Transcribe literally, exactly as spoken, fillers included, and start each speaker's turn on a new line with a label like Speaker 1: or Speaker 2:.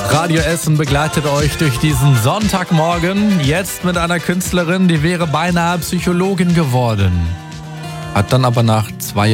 Speaker 1: Radio Essen begleitet euch durch diesen Sonntagmorgen. Jetzt mit einer Künstlerin, die wäre beinahe Psychologin geworden. Hat dann aber nach zwei